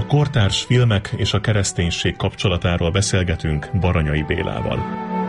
kortárs filmek és a kereszténység kapcsolatáról beszélgetünk Baranyai Bélával.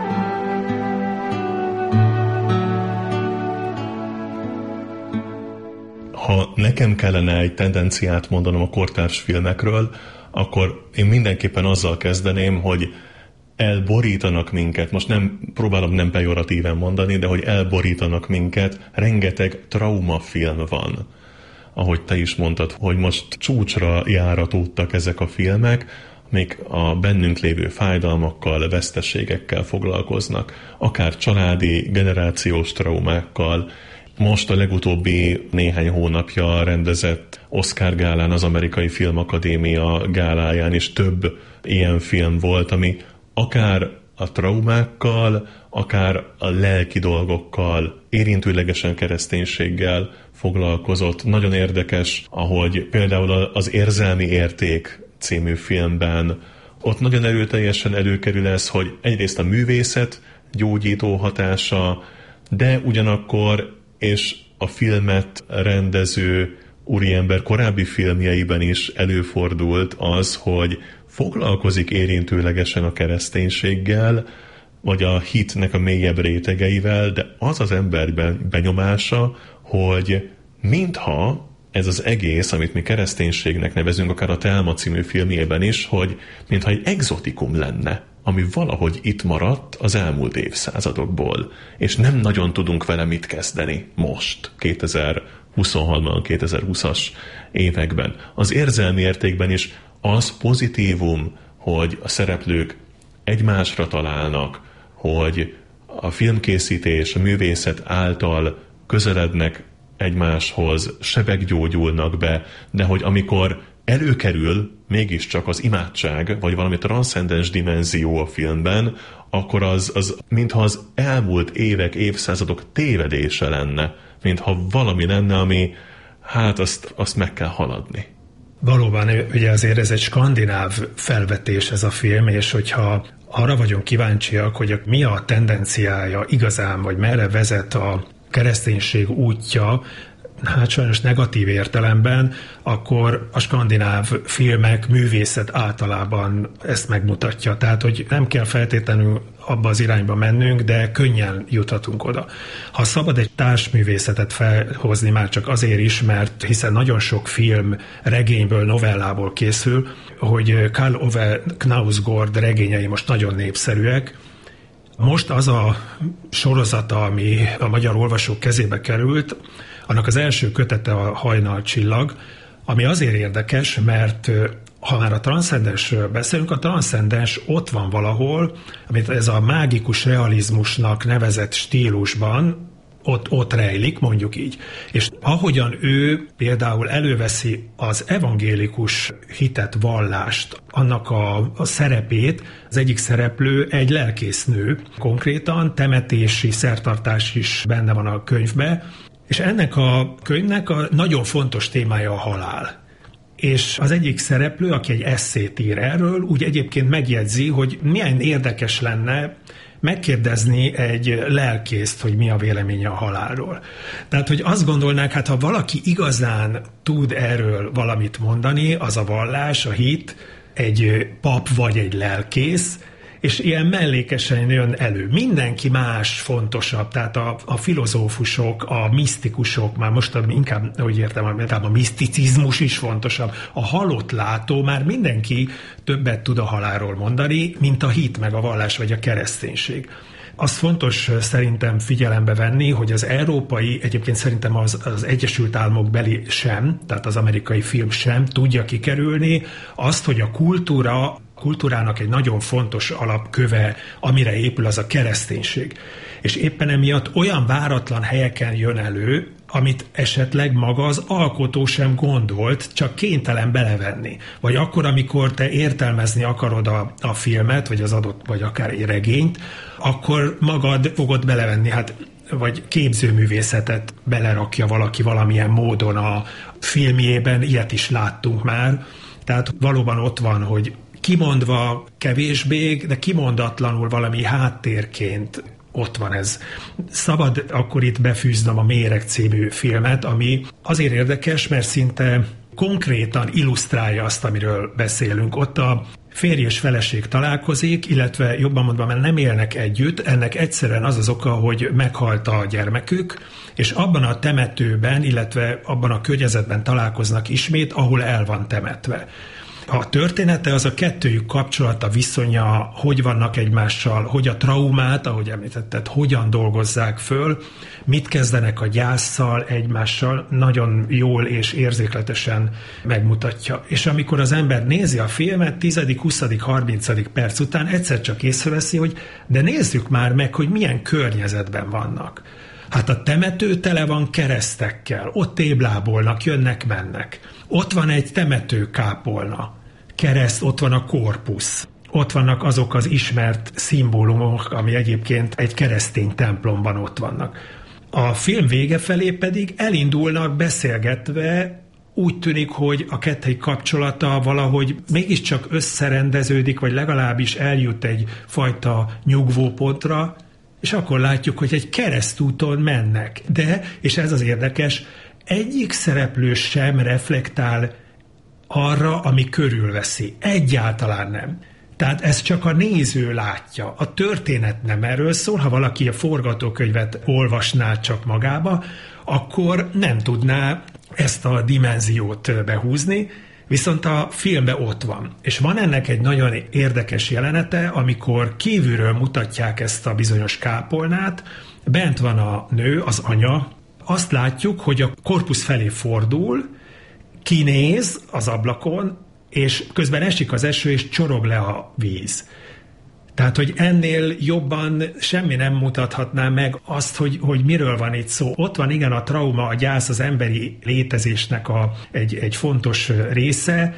Ha nekem kellene egy tendenciát mondanom a kortárs filmekről, akkor én mindenképpen azzal kezdeném, hogy elborítanak minket, most próbálom nem pejoratíven mondani, de hogy elborítanak minket, rengeteg traumafilm van. Ahogy te is mondtad, hogy most csúcsra járatódtak ezek a filmek, amik a bennünk lévő fájdalmakkal, veszteségekkel foglalkoznak, akár családi, generációs traumákkal. Most a legutóbbi néhány hónapja rendezett Oscar gálán, az Amerikai Filmakadémia gáláján is több ilyen film volt, ami akár a traumákkal, akár a lelki dolgokkal, érintőlegesen kereszténységgel foglalkozott. Nagyon érdekes, ahogy például az Érzelmi Érték című filmben ott nagyon erőteljesen előkerül ez, hogy egyrészt a művészet gyógyító hatása, de ugyanakkor és a filmet rendező úriember korábbi filmjeiben is előfordult az, hogy foglalkozik érintőlegesen a kereszténységgel, vagy a hitnek a mélyebb rétegeivel, de az ember benyomása, hogy mintha ez az egész, amit mi kereszténységnek nevezünk, akár a Thelma című filmjében is, hogy mintha egy egzotikum lenne, ami valahogy itt maradt az elmúlt évszázadokból, és nem nagyon tudunk vele mit kezdeni most, 2023-ban, 2020-as években. Az Érzelmi Értékben is az pozitívum, hogy a szereplők egymásra találnak, hogy a filmkészítés, a művészet által közelednek egymáshoz, sebek gyógyulnak be, de hogy amikor előkerül mégiscsak az imádság, vagy valami transzcendens dimenzió a filmben, akkor az mintha az elmúlt évek, évszázadok tévedése lenne, mintha valami lenne, ami azt meg kell haladni. Valóban, ugye azért ez egy skandináv felvetés ez a film, és hogyha arra vagyunk kíváncsiak, hogy mi a tendenciája igazán, vagy merre vezet a kereszténység útja, sajnos negatív értelemben, akkor a skandináv filmek, művészet általában ezt megmutatja. Tehát, hogy nem kell feltétlenül abba az irányba mennünk, de könnyen juthatunk oda. Ha szabad egy társművészetet felhozni, már csak azért is, mert hiszen nagyon sok film regényből, novellából készül, hogy Karl Ove Knausgård regényei most nagyon népszerűek. Most az a sorozata, ami a magyar olvasók kezébe került, annak az első kötete a Hajnalcsillag, ami azért érdekes, mert ha már a transzcendensről beszélünk, a transzcendens ott van valahol, amit ez a mágikus realizmusnak nevezett stílusban ott rejlik, mondjuk így. És ahogyan ő például előveszi az evangélikus hitet, vallást, annak a szerepét, az egyik szereplő egy lelkésznő, konkrétan temetési, szertartás is benne van a könyvben, és ennek a könyvnek a nagyon fontos témája a halál. És az egyik szereplő, aki egy esszét ír erről, úgy egyébként megjegyzi, hogy milyen érdekes lenne megkérdezni egy lelkészt, hogy mi a véleménye a halálról. Tehát, hogy azt gondolnák, hát ha valaki igazán tud erről valamit mondani, az a vallás, a hit, egy pap vagy egy lelkész, és ilyen mellékesen jön elő. Mindenki más fontosabb, tehát a filozófusok, a misztikusok, már most inkább, hogy értem, a miszticizmus is fontosabb. A halott látó, már mindenki többet tud a halálról mondani, mint a hit, meg a vallás, vagy a kereszténység. Az fontos szerintem figyelembe venni, hogy az európai, egyébként szerintem az Egyesült Államok beli sem, tehát az amerikai film sem tudja kikerülni azt, hogy a kultúrának egy nagyon fontos alapköve, amire épül, az a kereszténység. És éppen emiatt olyan váratlan helyeken jön elő, amit esetleg maga az alkotó sem gondolt, csak kénytelen belevenni. Vagy akkor, amikor te értelmezni akarod a filmet, vagy az adott, vagy akár egy regényt, akkor magad fogod belevenni, vagy képzőművészetet belerakja valaki valamilyen módon a filmjében, ilyet is láttunk már. Tehát valóban ott van, hogy kimondva kevésbé, de kimondatlanul valami háttérként ott van ez. Szabad akkor itt befűznöm a Méreg című filmet, ami azért érdekes, mert szinte konkrétan illusztrálja azt, amiről beszélünk. Ott a férj és feleség találkozik, illetve jobban mondva, mert nem élnek együtt, ennek egyszerűen az az oka, hogy meghalt a gyermekük, és abban a temetőben, illetve abban a környezetben találkoznak ismét, ahol el van temetve. A története az a kettőjük kapcsolata, viszonya, hogy vannak egymással, hogy a traumát, ahogy említetted, hogyan dolgozzák föl, mit kezdenek a gyásszal, egymással, nagyon jól és érzékletesen megmutatja. És amikor az ember nézi a filmet, 10., 20., 30. perc után egyszer csak észreveszi, hogy de nézzük már meg, hogy milyen környezetben vannak. Hát a temető tele van keresztekkel, ott téblábolnak, jönnek-mennek. Ott van egy temetőkápolna, kereszt, ott van a korpusz. Ott vannak azok az ismert szimbólumok, ami egyébként egy keresztény templomban ott vannak. A film vége felé pedig elindulnak beszélgetve, úgy tűnik, hogy a kettőjük kapcsolata valahogy mégiscsak összerendeződik, vagy legalábbis eljut egy fajta nyugvópontra, és akkor látjuk, hogy egy keresztúton mennek. De, és ez az érdekes, egyik szereplő sem reflektál arra, ami körülveszi. Egyáltalán nem. Tehát ezt csak a néző látja. A történet nem erről szól. Ha valaki a forgatókönyvet olvasná csak magába, akkor nem tudná ezt a dimenziót behúzni, viszont a filmben ott van. És van ennek egy nagyon érdekes jelenete, amikor kívülről mutatják ezt a bizonyos kápolnát, bent van a nő, az anya, azt látjuk, hogy a korpusz felé fordul, kinéz az ablakon, és közben esik az eső, és csorog le a víz. Tehát, hogy ennél jobban semmi nem mutathatná meg azt, hogy miről van itt szó. Ott van igen a trauma, a gyász, az emberi létezésnek egy fontos része,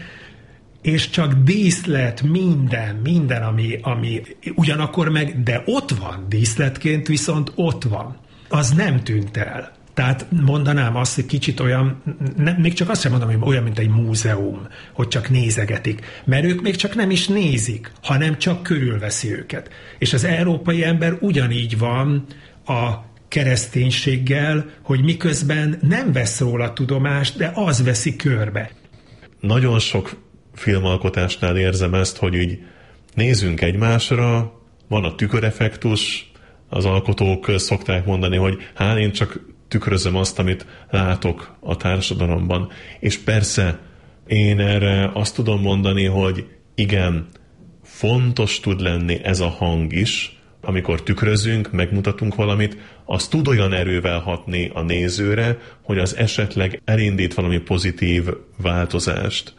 és csak díszlet, minden, ami ugyanakkor meg, de ott van díszletként, viszont ott van. Az nem tűnt el. Tehát mondanám azt, hogy kicsit olyan, még csak azt sem mondom, hogy olyan, mint egy múzeum, hogy csak nézegetik, mert ők még csak nem is nézik, hanem csak körülveszi őket. És az európai ember ugyanígy van a kereszténységgel, hogy miközben nem vesz róla tudomást, de az veszi körbe. Nagyon sok filmalkotásnál érzem ezt, hogy így nézünk egymásra, van a tüköreffektus, az alkotók szokták mondani, hogy én csak tükrözöm azt, amit látok a társadalomban. És persze én erre azt tudom mondani, hogy igen, fontos tud lenni ez a hang is, amikor tükrözünk, megmutatunk valamit, az tud olyan erővel hatni a nézőre, hogy az esetleg elindít valami pozitív változást.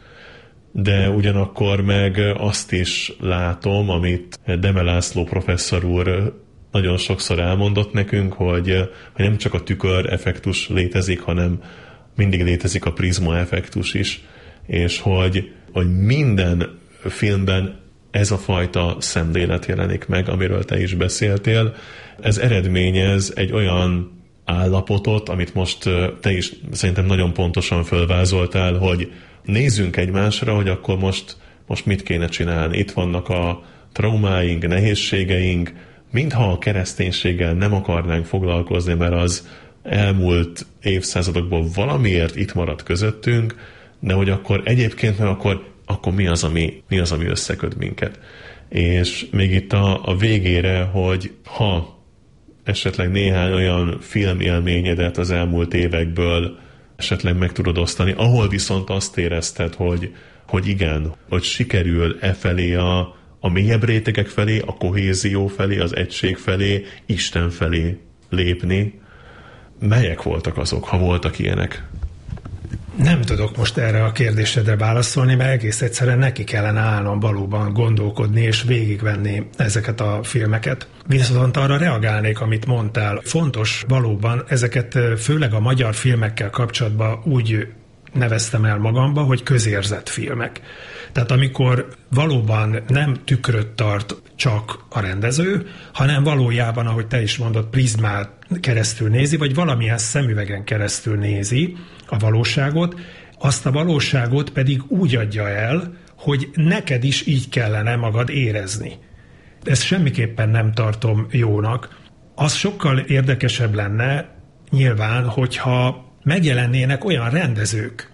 De ugyanakkor meg azt is látom, amit Deme László professzor úr nagyon sokszor elmondott nekünk, hogy nem csak a tükör effektus létezik, hanem mindig létezik a prizma effektus is, és hogy minden filmben ez a fajta szemlélet jelenik meg, amiről te is beszéltél. Ez eredményez egy olyan állapotot, amit most te is szerintem nagyon pontosan fölvázoltál, hogy nézzünk egymásra, hogy akkor most mit kéne csinálni. Itt vannak a traumáink, nehézségeink, mintha a kereszténységgel nem akarnánk foglalkozni, mert az elmúlt évszázadokból valamiért itt maradt közöttünk, de hogy akkor egyébként meg akkor mi az, ami összeköt minket. És még itt a végére, hogy ha esetleg néhány olyan filmélményedet az elmúlt évekből esetleg meg tudod osztani, ahol viszont azt érezted, hogy igen, hogy sikerül felé a mélyebb rétegek felé, a kohézió felé, az egység felé, Isten felé lépni. Melyek voltak azok, ha voltak ilyenek? Nem tudok most erre a kérdésedre válaszolni, mert egész egyszerűen neki kellene állnom valóban gondolkodni és végigvenni ezeket a filmeket. Viszont arra reagálnék, amit mondtál. Fontos valóban ezeket főleg a magyar filmekkel kapcsolatban úgy neveztem el magamba, hogy közérzett filmek. Tehát amikor valóban nem tükröt tart csak a rendező, hanem valójában, ahogy te is mondod, prizmát keresztül nézi, vagy valamilyen szemüvegen keresztül nézi a valóságot, azt a valóságot pedig úgy adja el, hogy neked is így kellene magad érezni. Ezt semmiképpen nem tartom jónak. Az sokkal érdekesebb lenne nyilván, hogyha megjelennének olyan rendezők,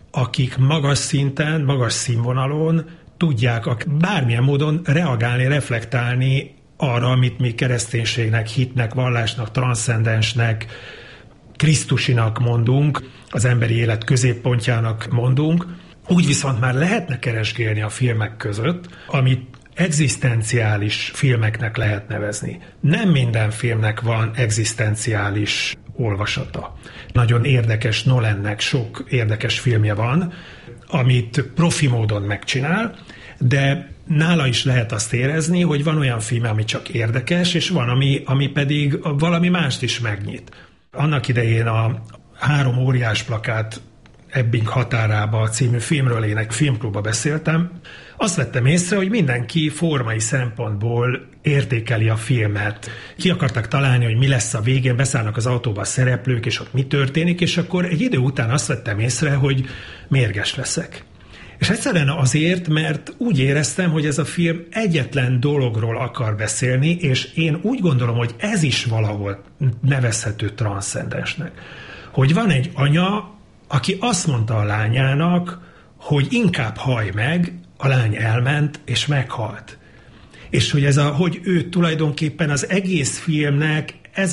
akik magas szinten, magas színvonalon tudják bármilyen módon reagálni, reflektálni arra, amit mi kereszténységnek, hitnek, vallásnak, transzcendensnek, krisztusinak mondunk, az emberi élet középpontjának mondunk. Úgy viszont már lehetne keresgélni a filmek között, amit egzisztenciális filmeknek lehet nevezni. Nem minden filmnek van egzisztenciális olvasata. Nagyon érdekes Nolannek sok érdekes filmje van, amit profi módon megcsinál, de nála is lehet azt érezni, hogy van olyan film, ami csak érdekes, és van, ami pedig valami mást is megnyit. Annak idején a 3 óriás plakát Ebbing határába című filmről én egy filmklubba beszéltem. Azt vettem észre, hogy mindenki formai szempontból értékeli a filmet. Ki akartak találni, hogy mi lesz a végén, beszállnak az autóba a szereplők, és ott mi történik, és akkor egy idő után azt vettem észre, hogy mérges leszek. És egyszerűen azért, mert úgy éreztem, hogy ez a film egyetlen dologról akar beszélni, és én úgy gondolom, hogy ez is valahol nevezhető transzcendensnek. Hogy van egy anya, aki azt mondta a lányának, hogy inkább hallj meg, a lány elment, és meghalt. És hogy hogy ő tulajdonképpen az egész filmnek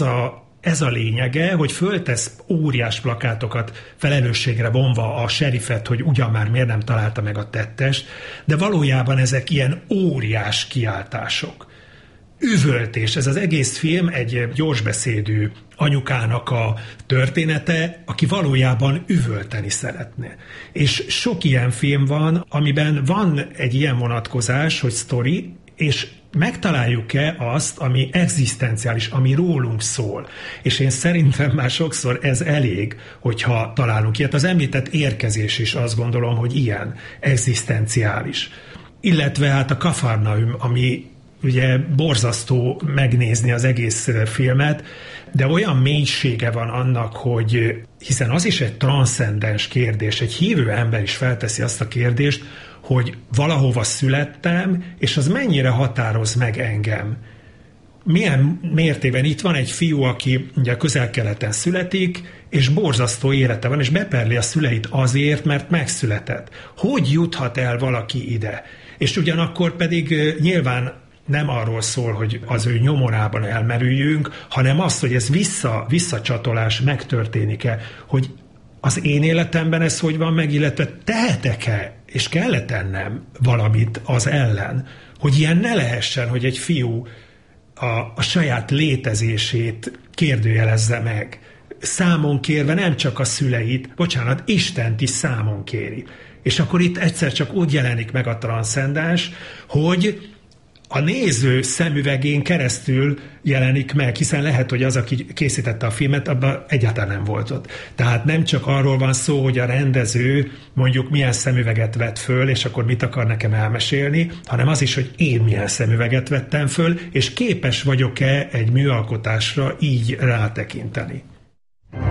ez a lényege, hogy föltesz óriás plakátokat felelősségre vonva a serifet, hogy ugyan már miért nem találta meg a tettest, de valójában ezek ilyen óriás kiáltások. Üvöltés, ez az egész film egy gyorsbeszédű anyukának a története, aki valójában üvölteni szeretne. És sok ilyen film van, amiben van egy ilyen vonatkozás, hogy sztori, és megtaláljuk-e azt, ami egzisztenciális, ami rólunk szól. És én szerintem már sokszor ez elég, hogyha találunk ilyet. Az említett Érkezés is azt gondolom, hogy ilyen egzisztenciális. Illetve hát a Kafarnaum, ami ugye borzasztó megnézni az egész filmet, de olyan mélysége van annak, hogy hiszen az is egy transzcendens kérdés, egy hívő ember is felteszi azt a kérdést, hogy valahova születtem, és az mennyire határoz meg engem. Milyen mértében itt van egy fiú, aki ugye Közel-Keleten születik, és borzasztó élete van, és beperli a szüleit azért, mert megszületett. Hogy juthat el valaki ide? És ugyanakkor pedig nyilván nem arról szól, hogy az ő nyomorában elmerüljünk, hanem az, hogy ez visszacsatolás megtörténik-e, hogy az én életemben ez hogy van meg, illetve tehetek-e, és kell tennem valamit az ellen, hogy ilyen ne lehessen, hogy egy fiú a saját létezését kérdőjelezze meg. Számon kérve nem csak a szüleit, Istent is számon kéri. És akkor itt egyszer csak úgy jelenik meg a transzcendens, hogy a néző szemüvegén keresztül jelenik meg, hiszen lehet, hogy az, aki készítette a filmet, abban egyáltalán nem volt ott. Tehát nem csak arról van szó, hogy a rendező mondjuk milyen szemüveget vett föl, és akkor mit akar nekem elmesélni, hanem az is, hogy én milyen szemüveget vettem föl, és képes vagyok-e egy műalkotásra így rátekinteni.